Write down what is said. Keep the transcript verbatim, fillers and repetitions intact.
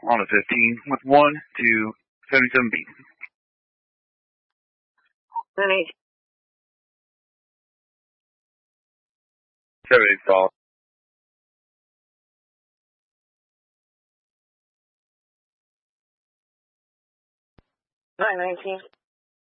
on a fifteen with one to seventy-seven B. nine eighteen. seven eight stall. nine nineteen.